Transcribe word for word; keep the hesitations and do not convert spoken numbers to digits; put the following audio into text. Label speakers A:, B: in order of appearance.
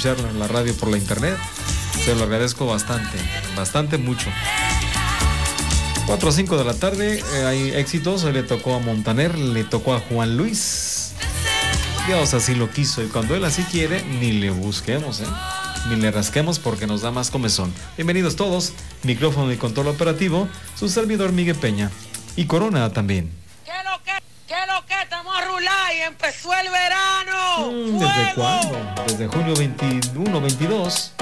A: escuchar la radio por la internet. Se lo agradezco bastante, bastante mucho. cuatro a cinco de la tarde, eh, hay éxitos. Hoy le tocó a Montaner, le tocó a Juan Luis. Dios así lo quiso, y cuando él así quiere, ni le busquemos, ¿eh? Ni le rasquemos porque nos da más comezón. Bienvenidos todos, micrófono y control operativo, su servidor Miguel Peña. Y Corona también.
B: ¿Qué lo que? ¿Qué lo que? Estamos a rular y empezó el verano.
A: Mm, ¿Desde cuándo? Desde junio veintiuno, veintidós.